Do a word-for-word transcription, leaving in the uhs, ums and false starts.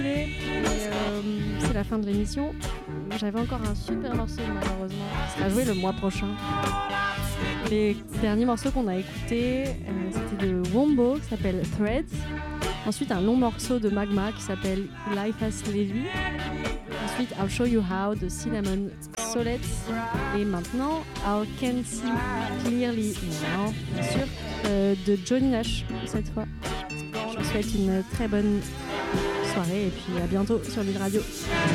Et, euh, c'est la fin de l'émission. J'avais encore un super morceau malheureusement qui sera joué le mois prochain. Les derniers morceaux qu'on a écoutés, euh, c'était de Wombo qui s'appelle Threads. Ensuite un long morceau de Magma qui s'appelle Life as Levy. Ensuite I'll Show You How de Cinnamon Solets. Et maintenant I Can See Clearly Now, bien sûr, euh, de Johnny Nash cette fois. Je vous souhaite une très bonne soirée et puis à bientôt sur Lille Radio.